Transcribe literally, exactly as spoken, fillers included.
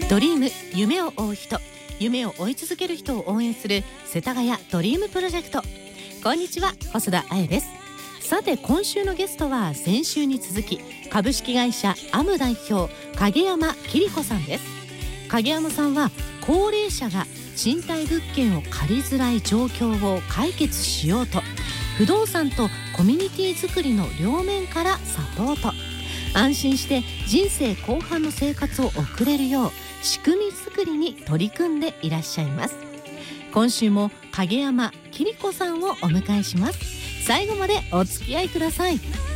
ドリーム、夢を追う人、夢を追い続ける人を応援する世田谷ドリームプロジェクト。こんにちは、細田彩です。さて、今週のゲストは先週に続き株式会社アム代表影山桐子さんです。影山さんは高齢者が賃貸物件を借りづらい状況を解決しようと、不動産とコミュニティ作りの両面からサポート、安心して人生後半の生活を送れるよう仕組み作りに取り組んでいらっしゃいます。今週も影山桐子さんをお迎えします。最後までお付き合いください。